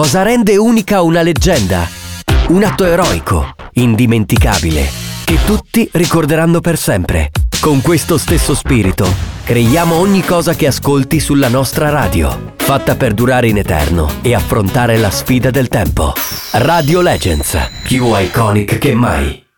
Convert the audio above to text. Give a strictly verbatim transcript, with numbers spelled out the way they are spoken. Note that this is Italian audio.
Cosa rende unica una leggenda? Un atto eroico, indimenticabile, che tutti ricorderanno per sempre. Con questo stesso spirito, creiamo ogni cosa che ascolti sulla nostra radio, fatta per durare in eterno e affrontare la sfida del tempo. Radio Legends, più iconic che mai.